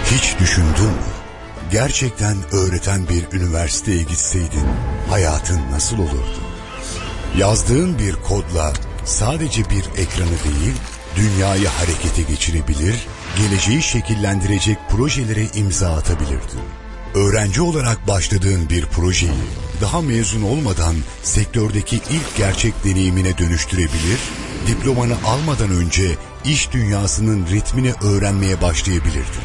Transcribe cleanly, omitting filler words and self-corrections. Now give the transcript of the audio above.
Hiç düşündün mü? Gerçekten öğreten bir üniversiteye gitseydin hayatın nasıl olurdu? Yazdığın bir kodla sadece bir ekranı değil, dünyayı harekete geçirebilir, geleceği şekillendirecek projelere imza atabilirdin. Öğrenci olarak başladığın bir projeyi daha mezun olmadan sektördeki ilk gerçek deneyimine dönüştürebilir, diplomanı almadan önce iş dünyasının ritmini öğrenmeye başlayabilirdin.